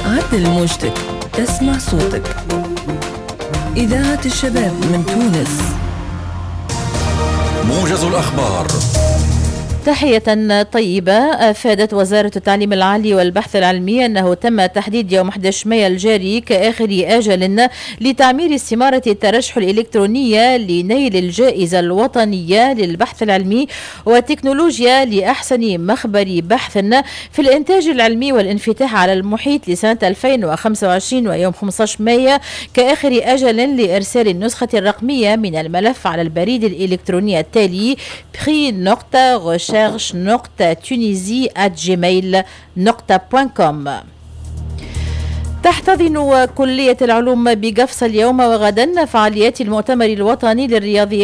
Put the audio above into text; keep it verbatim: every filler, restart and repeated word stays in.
عدل موجتك، اسمع صوتك. إذاعة الشباب من تونس. موجز الأخبار. تحية طيبة. أفادت وزارة التعليم العالي والبحث العلمي أنه تم تحديد يوم أحد عشر مايو الجاري كآخر آجل لتعمير استمارة الترشح الإلكترونية لنيل الجائزة الوطنية للبحث العلمي والتكنولوجيا لأحسن مخبر بحث في الإنتاج العلمي والانفتاح على المحيط لسنة ألفين وخمسة وعشرين، ويوم خمسة عشر مايو كآخر آجل لإرسال النسخة الرقمية من الملف على البريد الإلكتروني التالي prix نقطة recherche نقطة تونيزي آت جيميل نقطة كوم. تحتضن كلية العلوم بقفص اليوم وغدا فعاليات المؤتمر الوطني للرياضيات